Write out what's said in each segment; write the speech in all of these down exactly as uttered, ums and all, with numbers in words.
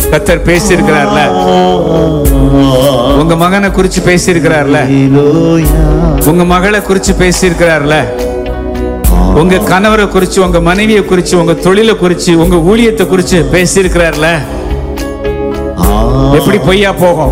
கர்த்தர் பேசி இருக்கிறார்ல, உங்க மகனை குறிச்சு பேசி இருக்கிறார்ல, உங்க மகளை குறிச்சு பேசி இருக்கிறார்ல, உங்க கணவரை குறிச்சு, உங்க மனைவியை குறிச்சு, உங்க தொழிலை குறிச்சு, உங்க ஊழியத்தை குறிச்சு பேசி இருக்கிறார்ல. எப்படி பொய்யா போகும்?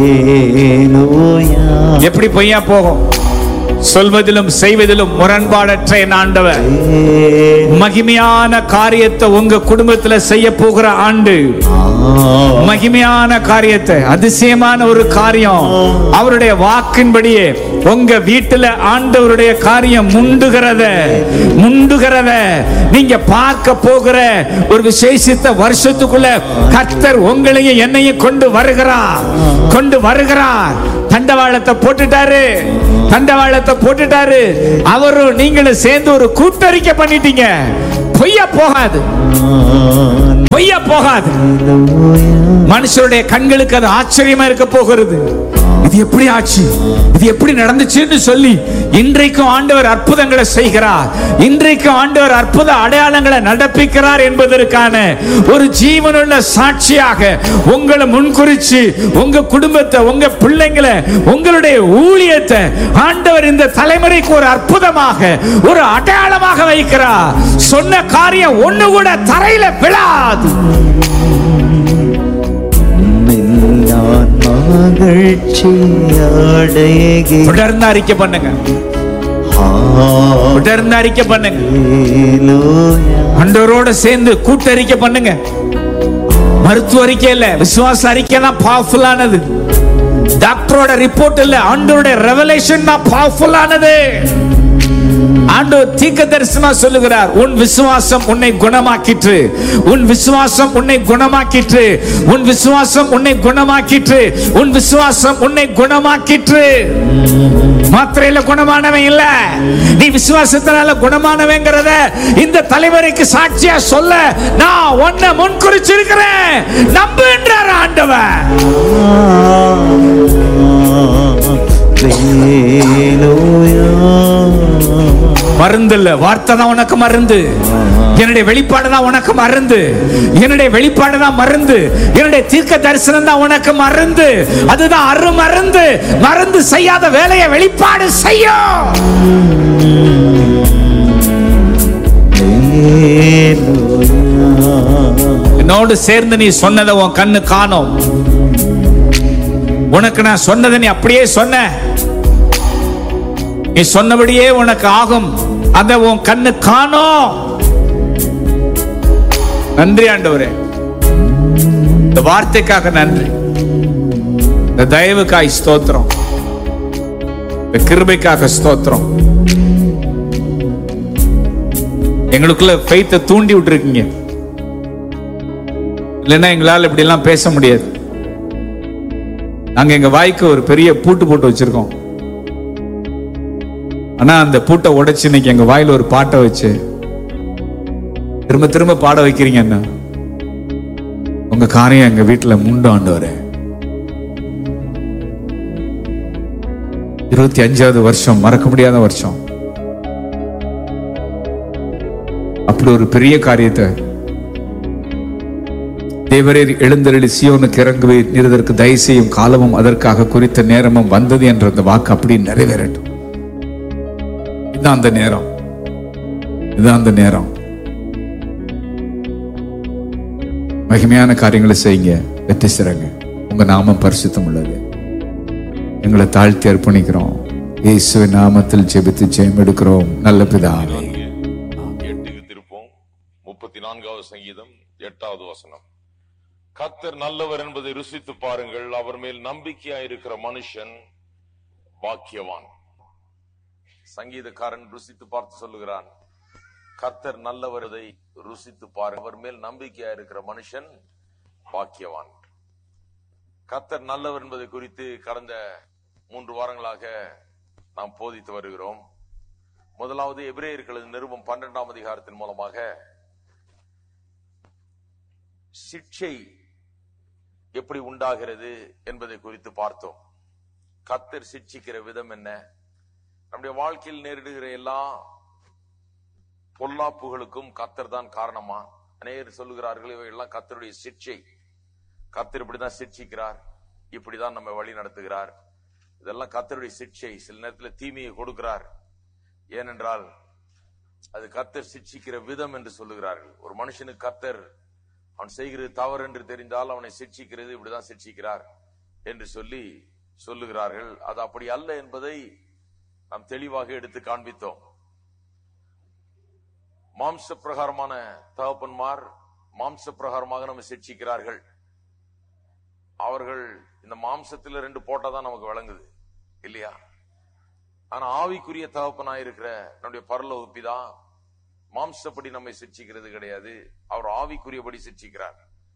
எப்படி பொய்யா போகும்? சொல்வதிலும் செய்வதிலும் முரண்பாடற்ற என் ஆண்டவர் மகிமையான காரியத்தை உங்க குடும்பத்துல செய்ய போகிற ஆண்டு. மகிமையான காரியத்தை, அதிசயமான ஒரு காரியம் அவருடைய வாக்கின்படியே உங்க வீட்டுல ஆண்டவருடைய காரியம் முண்டுகிறத முண்டுகிறத நீங்க பார்க்க போகிற ஒரு விசேஷித்த வருஷத்துக்குள்ள கர்த்தர் உங்களையும் என்னையும் கொண்டு வருகிறார் கொண்டு வருகிறார் தண்டவாளத்தை போட்டுட்டாரு தண்டவாளத்தை போட்டுட்டாரு அவரும் நீங்களும் சேர்ந்து ஒரு கூட்டறிக்கை பண்ணிட்டீங்க. பொய்யா போகாது, பொய்யா போகாது. மனுஷருடைய கண்களுக்கு அது ஆச்சரியமா இருக்க போகிறது. இது எப்படி ஆச்சு, இது எப்படி நடந்துச்சுன்னு சொல்லி இன்றைக்கும் ஆண்டவர் அற்புதங்களை செய்கிறார். இன்றைக்கும் ஆண்டவர் அற்புத அடையாளங்களை நடப்பிக்கிறார் என்பதற்கான ஒரு ஜீவனுள்ள சாட்சியாக உங்களை முன்குறிச்சு உங்க குடும்பத்தை, உங்க பிள்ளைங்களை, உங்களுடைய ஊழியத்தை ஆண்டவர் இந்த தலைமுறைக்கு ஒரு அற்புதமாக, ஒரு அடையாளமாக வைக்கிறார். சொன்ன காரியம் ஒண்ணு கூட தரையில விழாது. தொடர்ந்து அறிக்கை பண்ணுங்க, தொடர்ந்து அறிக்கை பண்ணுங்க, ஆண்டவரோட சேர்ந்து கூட்டறிக்கை பண்ணுங்க. மருத்துவ அறிக்கை இல்ல, விசுவாச அறிக்கை தான் பவர்ஃபுல்லானது. டாக்டரோட ரிப்போர்ட் இல்ல, ஆண்டவருடைய ரெவலேஷன் தான் பவர்ஃபுல்லானது. ஆண்டவர் தீர்க்க தரிசனமா சொல்லுகிறார், உன் விசுவாசம் உன்னை குணமாக்கிற்று, உன் விசுவாசம் உன்னை குணமாக்கிற்று, உன் விசுவாசம் உன்னை குணமாக்கிற்று, உன் விசுவாசம் உன்னை குணமாக்கிற்று. மாத்திரையில குணமானவன் இல்ல, நீ விசுவாசத்தினால குணமானவங்கிறத இந்த தலைவருக்கு சாட்சியா சொல்ல நான் உன்னை முன்குறிச்சிருக்கிறேன். நம்புன்றார் ஆண்டவர். மருந்து இல்ல, வார்த்தை தான் உனக்கு மருந்து. என்னுடைய வெளிப்பாடு தான் உனக்கு மருந்து. என்னுடைய வெளிப்பாடு தான் மருந்து. என்னுடைய தீர்க்க தரிசனம் தான் உனக்கு மருந்து. அதுதான் அரு மருந்து. மருந்து செய்யாத வேலையை வெளிப்பாடு செய்யும். என்னோடு சேர்ந்து நீ சொன்னதை உன் கண்ணு காணும். உனக்கு நான் சொன்னதை நீ அப்படியே சொன்ன, நீ சொன்னபடியே உனக்கு ஆகும். அத உன் கண்ணு காணோம். நன்றி ஆண்டவரே, இந்த வார்த்தைக்காக நன்றி, இந்த தயவுக்காய் ஸ்தோத்திரம், இந்த கிருபைக்காக ஸ்தோத்திரம். எங்களுக்குள்ள ஃபெய்த்தை தூண்டி விட்டுருக்கீங்க. இல்லைன்னா எங்களால் இப்படி எல்லாம் பேச முடியாது. நாங்க எங்க வாய்க்கு ஒரு பெரிய பூட்டு போட்டு வச்சிருக்கோம். ஆனா அந்த பூட்டை உடைச்சு இன்னைக்கு எங்க வாயில ஒரு பாட்டை வச்சு திரும்ப திரும்ப பாட வைக்கிறீங்க. என்ன உங்க காரியம் எங்க வீட்டுல முண்டு ஆண்டவரே. இருபத்தி அஞ்சாவது வருஷம் மறக்க முடியாத வருஷம். அப்படி ஒரு பெரிய காரியத்தை தேவரே எழுந்தருளி சீயோனுக்கு இறங்குவீர், நீரதற்கு தயவு செய்யும் காலமும் அதற்காக குறித்த நேரமும் வந்தது என்ற அந்த வாக்கு அப்படி நிறைவேறட்டும். இதுதான் அந்த நேரம், இதுதான் அந்த நேரம். மகிமையான காரியங்களை செய்யுங்க, வெற்றி சிறங்க. உங்க நாமம் பரிசுத்தம் உள்ளது. எங்களை தாழ்த்தி அர்ப்பணிக்கிறோம். இயேசுவின் நாமத்தில் ஜெபித்து ஜெயம் எடுக்கிறோம் நல்ல பிதாவே. எட்டுக்கு திருப்போம். முப்பத்தி நான்காவது சங்கீதம் எட்டாவது வசனம். கர்த்தர் நல்லவர் என்பதை ருசித்து பாருங்கள், அவர் மேல் நம்பிக்கையா இருக்கிற மனுஷன் பாக்கியவான். சங்கீதக்காரன் ருசித்து பார்த்து சொல்லுகிறான், கர்த்தர் நல்லவரதை ருசித்து பாருங்கள், அவர் மேல் நம்பிக்கையா இருக்கிற மனுஷன் பாக்கியவான். கர்த்தர் நல்லவர் என்பதை குறித்து கடந்த மூன்று வாரங்களாக நாம் போதித்து வருகிறோம். முதலாவது எபிரேயர்களது நிருபம் பன்னிரெண்டாம் அதிகாரத்தின் மூலமாக சிட்சை எப்படி உண்டாகிறது என்பதை குறித்து பார்த்தோம். கர்த்தர் சிட்சிக்கிற விதம் என்ன, நம்முடைய வாழ்க்கையில் நேரிடுகிற எல்லா பொல்லாப்புகளுக்கும் கர்த்தர் தான் காரணமா? அநேகர் சொல்லுகிறார்கள் இவை எல்லாம் கர்த்தருடைய சிட்சை. கர்த்தர் இப்படிதான் சிட்சிக்கிறார், இப்படிதான் நம்ம வழி நடத்துகிறார். இதெல்லாம் கர்த்தருடைய சிட்சை. சில நேரத்தில் தீமையை கொடுக்கிறார், ஏனென்றால் அது கர்த்தர் சிட்சிக்கிற விதம் என்று சொல்லுகிறார்கள். ஒரு மனுஷனுக்கு கர்த்தர் அவன் செய்கிறது தவறு என்று தெரிந்தால் அவனை சிட்சிக்கிறது இப்படிதான் சிட்சிக்கிறார் என்று சொல்லி சொல்லுகிறார்கள். அது அப்படி அல்ல என்பதை நாம் தெளிவாக எடுத்து காண்பித்தோம். மாம்ச பிரகாரமான தகப்பன்மார் மாம்ச பிரகாரமாக நம்ம சிட்சிக்கிறார்கள். அவர்கள் இந்த மாம்சத்துல ரெண்டு போட்டாதான் நமக்கு விளங்குது இல்லையா? ஆனா ஆவிக்குரிய தகப்பனாயிருக்கிற நம்முடைய பரலோக பிதா மாம்சப்படி நம்மை சிட்சிக்கிறது கிடையாது, அவர் ஆவிக்குரியபடி சிட்சிக்கிறார்.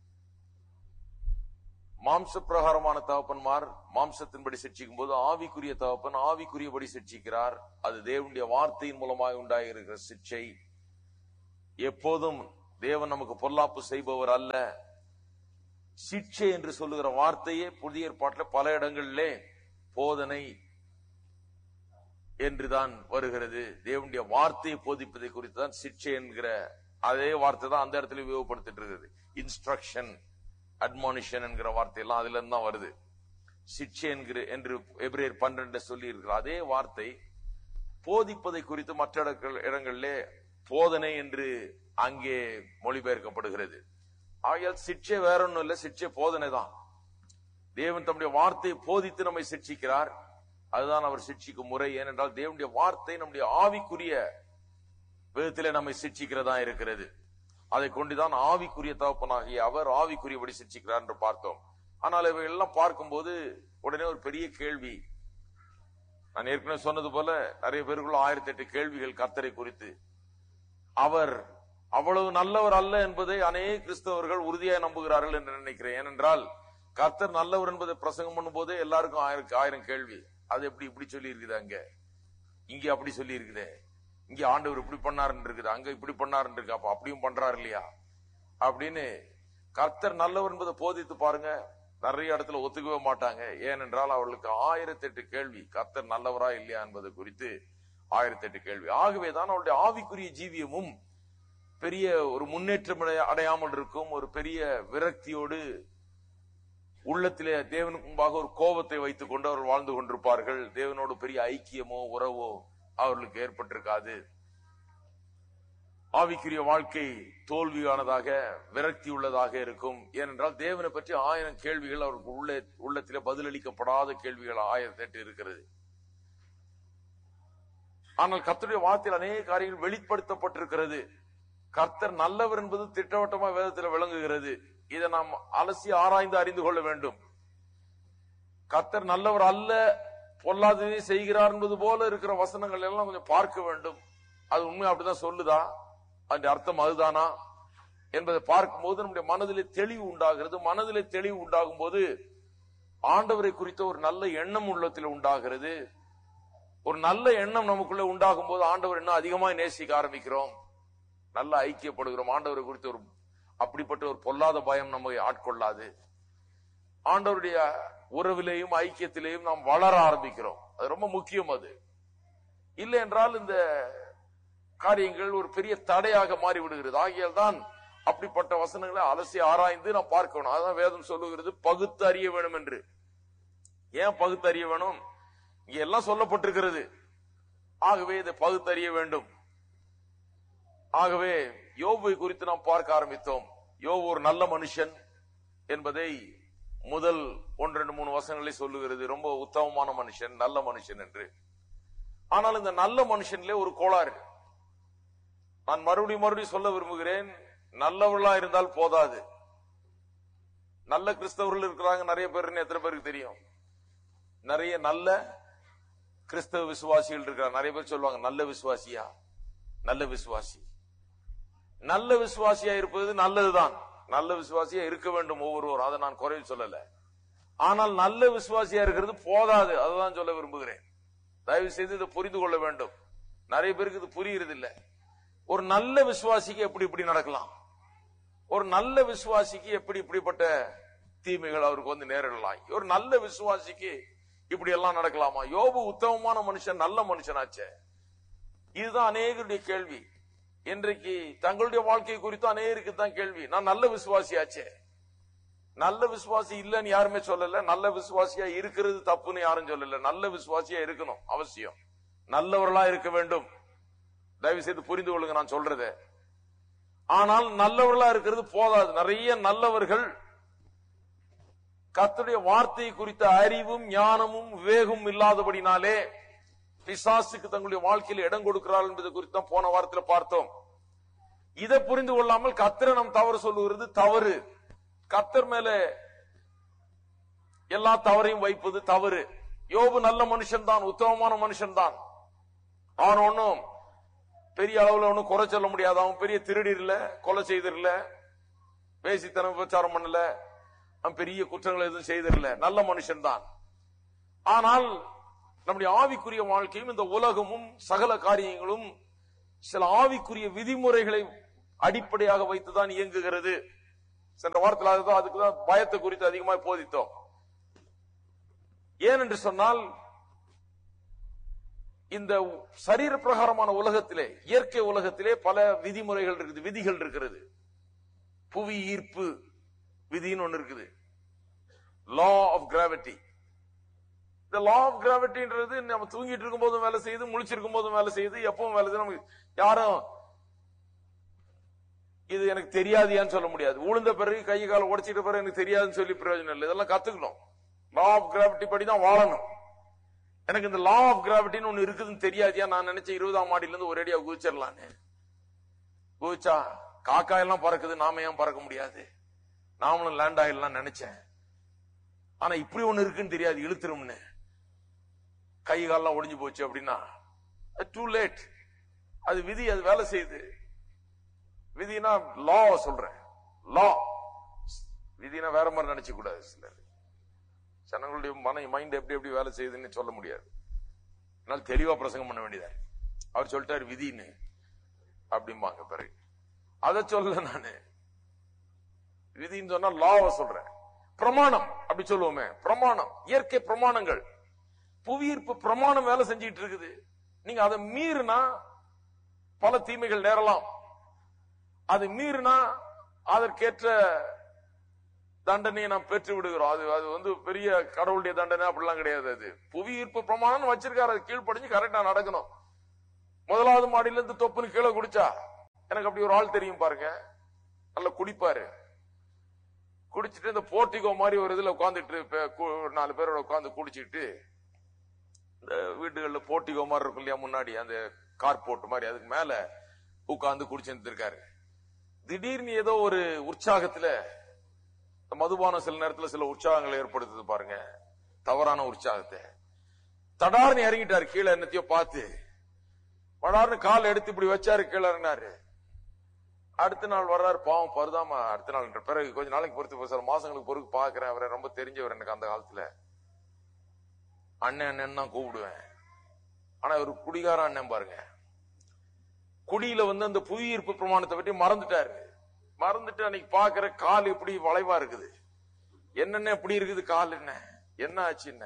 மாம்ச பிரகாரமான தகப்பன்மார் மாம்சத்தின்படி சிட்சிக்கும் போது ஆவிக்குரிய தகப்பன் ஆவிக்குரியபடி சிட்சிக்கிறார். அது தேவனுடைய வார்த்தையின் மூலமாக உண்டாயிருக்கிற சிட்சை. எப்போதும் தேவன் நமக்கு பொல்லாப்பு செய்பவர் அல்ல. சிட்சை என்று சொல்லுகிற வார்த்தையே புதிய ஏற்பாட்டில் பல இடங்களிலே போதனை என்றுதான் வருகிறது. தேவனுடைய வார்த்தையை போதிப்பதை குறித்து தான் சிட்சை என்கிற அதே வார்த்தை தான் அந்த இடத்துல உபயோகப்படுத்திட்டு இருக்கிறது. இன்ஸ்ட்ரக்ஷன், அட்மானிஷன் என்கிற வார்த்தை எல்லாம் அதுல இருந்து தான் வருது. சிட்சை என்கிற என்று எபிரேயர் பன்னிரண்டு சொல்லி இருக்கிற அதே வார்த்தை போதிப்பதை குறித்து மற்ற இடங்களிலே போதனை என்று அங்கே மொழிபெயர்க்கப்படுகிறது. ஆகையால் சிட்சை வேற ஒன்றும் இல்லை, சிட்சை போதனை தான். தேவன் தம்முடைய வார்த்தையை போதித்து நம்மை சிட்சிக்கிறார். அதுதான் அவர் சிட்சிக்கும் முறை. ஏனென்றால் தேவனுடைய வார்த்தை நம்முடைய ஆவிக்குரிய விதத்திலே நம்மை சிட்சிக்கிறதா இருக்கிறது. அதை கொண்டுதான் ஆவிக்குரிய தகப்பனாகிய அவர் ஆவிக்குரியபடி சிட்சிக்கிறார் என்று பார்த்தோம். ஆனால் இவை எல்லாம் பார்க்கும்போது உடனே ஒரு பெரிய கேள்வி. நான் ஏற்கனவே சொன்னது போல நிறைய பேருக்குள்ள ஆயிரத்தி எட்டு கேள்விகள் கர்த்தரை குறித்து. அவர் அவ்வளவு நல்லவர் அல்ல என்பதை அநேக கிறிஸ்தவர்கள் உறுதியாக நம்புகிறார்கள் என்று நினைக்கிறேன். ஏனென்றால் கர்த்தர் நல்லவர் என்பதை பிரசங்கம் பண்ணும் போதே எல்லாருக்கும் ஆயிரம் ஆயிரம் கேள்வி. அது எப்படி இப்படி சொல்லி இருக்குது, அங்க இங்க அப்படி சொல்லி இருக்குது, இங்க ஆண்டவர் இப்படி பண்ணாருன்னு இருக்குது, அங்க இப்படி பண்ணாருன்னு இருக்கு, அப்ப அப்படியும் பண்றாரு இல்லையா அப்படின்னு. கர்த்தர் நல்லவர் என்பதை போதித்து பாருங்க, நிறைய இடத்துல ஒத்துக்கவே மாட்டாங்க. ஏனென்றால் அவர்களுக்கு ஆயிரத்தி எட்டு கேள்வி, கர்த்தர் நல்லவரா இல்லையா என்பது குறித்து ஆயிரத்தி எட்டு கேள்வி. ஆகவேதான் அவருடைய ஆவிக்குரிய ஜீவியமும் பெரிய ஒரு முன்னேற்றம் அடையாமல் இருக்கும். ஒரு பெரிய விரக்தியோடு உள்ளத்திலே தேவனுக்கு முன்பாக ஒரு கோபத்தை வைத்துக் கொண்டு அவர்கள் வாழ்ந்து கொண்டிருப்பார்கள். தேவனோடு பெரிய ஐக்கியமோ உறவோ அவர்களுக்கு ஏற்பட்டிருக்காது. ஆவிக்குரிய வாழ்க்கை தோல்வியானதாக விரக்தி உள்ளதாக இருக்கும். ஏனென்றால் தேவனை பற்றி ஆயிரம் கேள்விகள் அவருக்கு உள்ள உள்ளத்திலே பதிலளிக்கப்படாத கேள்விகள் ஆயிரத்தி எட்டு இருக்கிறது. ஆனால் கர்த்தருடைய வார்த்தையில் அநேக காரியங்கள் வெளிப்படுத்தப்பட்டிருக்கிறது. கர்த்தர் நல்லவர் என்பது திட்டவட்டமா வேதத்தில் விளங்குகிறது. இதை நாம் அலசி ஆராய்ந்து அறிந்து கொள்ள வேண்டும். கர்த்தர் நல்லவர் அல்ல, பொல்லாததை செய்கிறார் என்பது போல இருக்கிற வசனங்கள் எல்லாம் கொஞ்சம் பார்க்க வேண்டும். அது உண்மை அப்படிதான் சொல்லுதா, அந்த அர்த்தம் அதுதானா என்பதை பார்க்கும்போது நம்முடைய மனதிலே தெளிவு உண்டாகிறது. மனதிலே தெளிவு உண்டாகும் போது ஆண்டவரை குறித்த ஒரு நல்ல எண்ணம் உள்ளத்தில் உண்டாகிறது. ஒரு நல்ல எண்ணம் நமக்குள்ள உண்டாகும் போது ஆண்டவர் இன்னும் அதிகமாக நேசிக்க ஆரம்பிக்கிறோம், நல்ல ஐக்கியப்படுகிறோம். ஆண்டவரை குறித்த ஒரு அப்படிப்பட்ட ஒரு பொல்லாத பயம் நம்மை ஆட்கொள்ளாது. ஆண்டவருடைய உறவிலேயும் ஐக்கியத்திலேயும் நாம் வளர ஆரம்பிக்கிறோம். அது ரொம்ப முக்கியம். அது இல்லை என்றால் இந்த காரியங்கள் ஒரு பெரிய தடையாக மாறிவிடுகிறது. ஆகியால் தான் அப்படிப்பட்ட வசனங்களை அலசி ஆராய்ந்து நாம் பார்க்கணும். அதான் வேதம் சொல்லுகிறது பகுத்து அறிய வேணும் என்று. ஏன் பகுத்து அறிய வேணும்? இங்க எல்லாம் சொல்லப்பட்டிருக்கிறது. ஆகவே இதை பகுத்தறிய வேண்டும். ஆகவே யோபை குறித்து நாம் பார்க்க ஆரம்பித்தோம். யோபு ஒரு நல்ல மனுஷன் என்பதை முதல் ஒன்று ரெண்டு மூணு வசனங்களை சொல்லுகிறது. ரொம்ப உத்தமமான மனுஷன், நல்ல மனுஷன் என்று. ஆனால் இந்த நல்ல மனுஷன்ல ஒரு கோளாறு நான் மறுபடியும் மறுபடியும் சொல்ல விரும்புகிறேன். நல்லவர்களா இருந்தால் போதாது. நல்ல கிறிஸ்தவர்கள் இருக்கிறாங்க நிறைய பேர். எத்தனை பேருக்கு தெரியும்? நிறைய நல்ல கிறிஸ்தவ விசுவாசிகள் இருக்கிறாங்க. நிறைய பேர் சொல்லுவாங்க நல்ல விசுவாசியா, நல்ல விசுவாசி. நல்ல விசுவாசியா இருப்பது நல்லதுதான். நல்ல விசுவாசியா இருக்க வேண்டும் ஒவ்வொருவரும், அதை நான் குறைவு சொல்லல. ஆனால் நல்ல விசுவாசியா இருக்கிறது போதாது, அதுதான் சொல்ல விரும்புகிறேன். தயவு செய்து இதை புரிந்து கொள்ள வேண்டும். நிறைய பேருக்கு இது புரியுறது இல்ல. ஒரு நல்ல விசுவாசிக்கு எப்படி இப்படி நடக்கலாம்? ஒரு நல்ல விசுவாசிக்கு எப்படி இப்படிப்பட்ட தீமைகள் அவருக்கு வந்து நேரிடலாம்? ஒரு நல்ல விசுவாசிக்கு இப்படி எல்லாம் நடக்கலாமா? யோபு உத்தமமான மனுஷன், நல்ல மனுஷனாச்சே. இதுதான் அநேகருடைய கேள்வி. இன்றைக்கு தங்களுடைய வாழ்க்கை குறித்து அநேகருக்கு தான் கேள்வி. நான் நல்ல விசுவாசியாச்சே, நல்ல விசுவாசி இல்லன்னு யாருமே சொல்லல, நல்ல விசுவாசியா இருக்கிறது தப்புன்னு யாரும் சொல்லல. நல்ல விசுவாசியா இருக்கணும் அவசியம், நல்லவர்களா இருக்க வேண்டும். தயவு செய்து புரிந்து கொள்ளுங்க நான் சொல்றத. ஆனால் நல்லவர்களா இருக்கிறது போதாது. நிறைய நல்லவர்கள் கர்த்தருடைய வார்த்தை குறித்த அறிவும் ஞானமும் விவேகமும் இல்லாதபடினாலே பிசாசுக்கு தங்களுடைய வாழ்க்கையில் இடம் கொடுக்கிறார்கள் என்பது குறித்து தான் போன வாரத்தில் பார்த்தோம். இதை புரிந்து கொள்ளாமல் கர்த்தரை நாம் தவறு சொல்லுகிறது தவறு. கர்த்தர் மேல எல்லா தவறையும் வைப்பது தவறு. யோபு நல்ல மனுஷன் தான், உத்தமமான மனுஷன் தான். அவன் ஒன்னும் பெரிய அளவுல ஒன்னும் குறை சொல்ல முடியாது. அவன் பெரிய திருடிரல, கொலை செய்திரல, வேசித்தனம் விபச்சாரம் பண்ணல, அவன் பெரிய குற்றங்கள் எதுவும் செய்திரல, நல்ல மனுஷன் தான். ஆனால் நம்முடைய ஆவிக்குரிய வாழ்க்கையும் இந்த உலகமும் சகல காரியங்களும் சில ஆவிக்குரிய விதிமுறைகளை அடிப்படையாக வைத்துதான் இயங்குகிறது. சென்ற வாரத்தில் அதுதான் அதுக்குதான் பயத்தை குறித்து அதிகமாக போதித்தோம். ஏனென்று சொன்னால் இந்த சரீர பிரகாரமான உலகத்திலே, இயற்கை உலகத்திலே பல விதிமுறைகள் இருக்குது, விதிகள் இருக்கிறது. புவி ஈர்ப்பு விதின்னு ஒண்ணு இருக்குது, லா ஆஃப் கிராவிட்டி. இந்த லா ஆஃப் கிராவிட்டின்றது நம்ம தூங்கிட்டு இருக்கும் போதும் வேலை செய்யுது, முழிச்சிருக்கும் போதும் வேலை செய்யுது, எப்பவும் வேலை செய்யுது. நமக்கு யாரும் இது எனக்கு தெரியாதியான்னு சொல்ல முடியாது. உளுந்த பிறகு கை கால உடைச்சிட்ட பிறகு எனக்கு தெரியாதுன்னு சொல்லி பிரயோஜனம் இல்லை. இதெல்லாம் கத்துக்கணும். லா ஆஃப் கிராவிட்டி படி தான் வாழணும். எனக்கு இந்த லா ஆஃப் கிராவிட்டின்னு ஒண்ணு இருக்குதுன்னு தெரியாதியா, நான் நினைச்சேன் இருபதாம் மாடியில இருந்து ஒரேடியா குதிச்சிடலான்னு. குதிச்சா காக்காயெல்லாம் பறக்குது, நாம ஏன் பறக்க முடியாது? நாமளும் லேண்ட் ஆயிடலாம் நினைச்சேன். ஆனா இப்படி ஒண்ணு இருக்குன்னு தெரியாது, இழுத்துரும்னு. கை காலெல்லாம் ஒடிஞ்சு போச்சு அப்படின்னா டூ லேட். அது விதி, அது வேலை செய்யுது. விதினா லா சொல்றேன், லா. விதினா வேற மாதிரி நினைச்சு கூடாது. சிலர் ஜனங்களுடைய மன மைண்ட் எப்படி எப்படி வேலை செய்யுதுன்னு சொல்ல முடியாது. அதனால தெளிவா பிரசங்கம் பண்ண வேண்டியதா. அவர் சொல்லிட்டாரு விதின்னு அப்படிம்பாங்க. பிறகு அதை சொல்ல நானு விதின்னு சொன்னா லாவை சொல்றேன். பிரமாணம் அப்படி சொல்லுவோமே, பிரமாணம், இயற்கை பிரமாணங்கள். புவியீர்ப்பு பிரமாணம் வேலை செஞ்சிட்டு இருக்குது. நீங்க அதை மீறினா பல தீமைகள் நேரலாம். அது மீறினா அதற்கேற்ற தண்டனையை நாம் பெற்று விடுகிறோம். அது அது வந்து பெரிய கடவுளுடைய தண்டனை அப்படிலாம் கிடையாது. அது புவியீர்ப்பு பிரமாணம் வச்சிருக்காரு, அது கீழ்ப்படிஞ்சு கரெக்டா நடக்கணும். முதலாவது மாடியில இருந்து தொப்புன்னு கீழே குடிச்சா, எனக்கு அப்படி ஒரு ஆள் தெரியும் பாருங்க, நல்லா குடிப்பாரு. குடிச்சிட்டு இந்த போர்ட்டிகோ மாதிரி ஒரு இதுல உட்காந்துட்டு நாலு பேரோட உட்காந்து குடிச்சிட்டு, இந்த வீடுகள்ல போர்ட்டிகோ மாதிரி இருக்கும் இல்லையா, முன்னாடி அந்த கார் போட்டு மாதிரி, அதுக்கு மேல உட்காந்து குடிச்சுட்டு இருக்காரு. திடீர்னு ஏதோ ஒரு உற்சாகத்துல, மதுபானம் சில நேரத்துல சில உற்சாகங்களை ஏற்படுத்துது பாருங்க, தவறான உற்சாகத்தை. தடார்னு இறங்கிட்டாரு கீழே, என்னத்தையோ பார்த்து படார்னு கால் எடுத்து இப்படி வச்சாரு, கீழே இறங்கினாரு. அடுத்த நாள் வர்றாரு, பாவம் பருதாமா. அடுத்த நாள் பிறகு கொஞ்ச நாளைக்கு பொறுத்து சில மாசங்களுக்கு பொறுத்து பாக்குறேன், அவரை ரொம்ப தெரிஞ்சவர் எனக்கு அந்த காலத்துல. அண்ணன் அண்ணன் தான் கூப்பிடுவேன். ஆனா ஒரு குடிகார அண்ணன் பாருங்க, குடியில வந்து அந்த புவியீர்ப்பு பிரமாணத்தை பற்றி மறந்துட்டாரு. மறந்துட்டு அன்னைக்கு பாக்குற கால் இப்படி வளைவா இருக்குது. என்னென்ன இப்படி இருக்குது கால், என்ன என்ன ஆச்சு என்ன?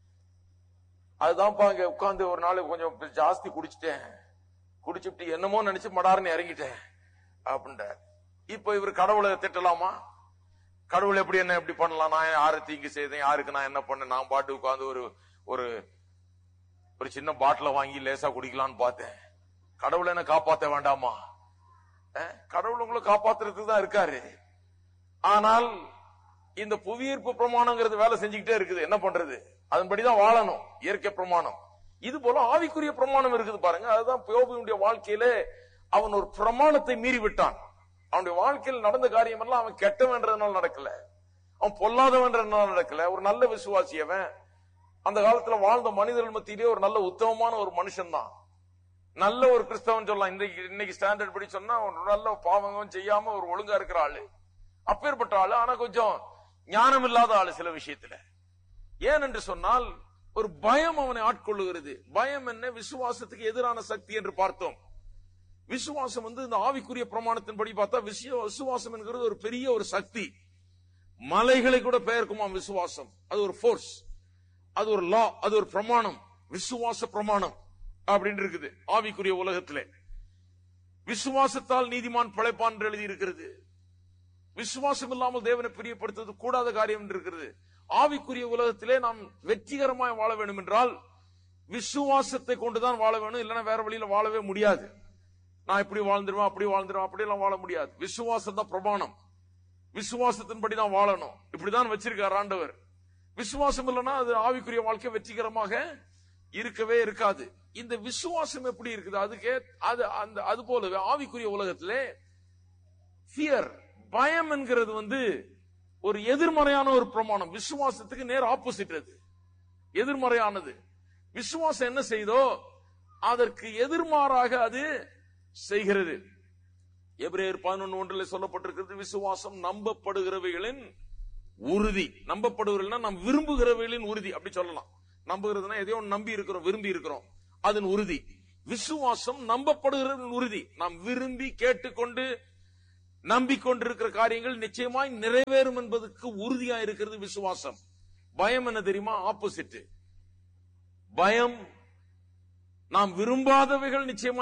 அதுதான் பாங்க உட்கார்ந்து ஒரு நாள் கொஞ்சம் ஜாஸ்தி குடிச்சிட்டேன், குடிச்சுட்டு என்னமோ நினைச்சு மடார்னு இறங்கிட்டேன் அப்படின்றார். இப்ப இவர் கடவுளை திட்டலாமா? கடவுள் எப்படி என்ன எப்படி பண்ணலாம்? நான் யாரு தீங்கு செய்தேன், யாருக்கு நான் என்ன பண்ண? நான் பாட்டு உட்கார்ந்து ஒரு ஒரு ஒரு சின்ன பாட்டில வாங்கி லேசா குடிக்கலான்னு பார்த்தேன். கடவுளை என்ன காப்பாற்ற வேண்டாமா? கடவுள் உங்களை காப்பாத்துறதுக்கு தான் இருக்காரு. ஆனால் இந்த புவியீர்ப்பு பிரமாணங்கிறது வேலை செஞ்சுக்கிட்டே இருக்குது. என்ன பண்றது? அதன்படிதான் வாழணும், இயற்கை பிரமாணம். இது போல ஆவிக்குரிய பிரமாணம் இருக்குது பாருங்க. அதுதான் யோபுவினுடைய வாழ்க்கையிலே அவன் ஒரு பிரமாணத்தை மீறி விட்டான். அவனுடைய வாழ்க்கையில் நடந்த காரியம் எல்லாம் அவன் கெட்டவன்றதுனால நடக்கல, அவன் பொல்லாதவன்றதுனால நடக்கல. ஒரு நல்ல விசுவாசியவன், அந்த காலத்துல வாழ்ந்த மனிதர்கள் மத்தியிலே ஒரு நல்ல உத்தமமான ஒரு மனுஷன் தான், நல்ல ஒரு கிறிஸ்தவன் சொல்லலாம். இன்னைக்கு இன்னைக்கு ஸ்டாண்டர்ட் படி சொன்னா ஒரு நல்ல பாவங்களும் செய்யாம ஒரு ஒழுங்கா இருக்கிற ஆளு, அப்பேற்பட்ட ஆளு. ஆனா கொஞ்சம் ஞானம் இல்லாத ஆளு சில விஷயத்துல. ஏன் என்று சொன்னால் ஒரு பயம் அவனை ஆட்கொள்ளுகிறது. பயம் என்ன? விசுவாசத்துக்கு எதிரான சக்தி என்று பார்த்தோம். விசுவாசம் வந்து இந்த ஆவிக்குரிய பிரமாணத்தின்படி பார்த்தா விசுவாசம் என்கிறது ஒரு பெரிய ஒரு சக்தி. மலைகளை கூட பெயர்க்குமா விசுவாசம். அது ஒரு போர்ஸ், அது ஒரு லா, அது ஒரு பிரமாணம், விசுவாச பிரமாணம் அப்படின்னு இருக்குது ஆவிக்குரிய உலகத்திலே. விசுவாசத்தால் நீதிமான் பிழைப்பான் என்று எழுதி இருக்கிறது. விசுவாசம் இல்லாமல் தேவனை பிரியப்படுத்துவது கூடாத காரியம் என்று இருக்கிறது. ஆவிக்குரிய உலகத்திலே நாம் வெற்றிகரமாய் வாழ வேண்டும் என்றால் விசுவாசத்தை கொண்டுதான் வாழ வேணும், இல்லைன்னா வேற வழியில வாழவே முடியாது. நான் இப்படி வாழ்ந்துருவேன், அப்படி வாழ்ந்துருவேன், அப்படி எல்லாம் வாழ முடியாது. விசுவாசம் தான் பிரமாணம். விசுவாசத்தின்படி தான் வாழணும். இப்படிதான் வச்சிருக்கார் ஆண்டவர். விசுவாசம் இல்லைன்னா அது ஆவிக்குரிய வாழ்க்கை வெற்றிகரமாக இருக்கவே இருக்காது. இந்த விசுவாசம் எப்படி இருக்குது? அதுக்கே அது அந்த அது போலவே ஆவிக்குரிய உலகத்திலே ஃபியர், பயம் என்கிறது வந்து ஒரு எதிர்மறையான ஒரு பிரமாணம். விசுவாசத்துக்கு நேர் ஆப்போசிட், அது எதிர்மறையானது. விசுவாசம் என்ன செய்தோ அதற்கு எதிர்மாறாக அது செய்கிறது. எபிரேயர் பதினொன்று ஒன்றில் சொல்லப்பட்டிருக்கிறது, விசுவாசம் நம்பப்படுகிறவைகளின் உறுதி. நம்பப்படுகிறதுனா நாம் விரும்புகிறவைகளின் உறுதி அப்படி சொல்லலாம். நம்புகிறதுனா எதையோ நம்பி இருக்கிறோம், விரும்பி இருக்கிறோம், அதன் உறுதி. விசுவாசம் நம்பப்படுகிற உறுதி. நாம் விரும்பி கேட்டுக்கொண்டு நம்பிக்கொண்டிருக்கிற காரியங்கள் நிச்சயமாய் நிறைவேறும் என்பதற்கு உறுதியா இருக்கிறது விசுவாசம். பயம் என்ன தெரியுமா? ஆப்போசிட். பயம் நாம் விரும்பாதவைகள் நிச்சயமா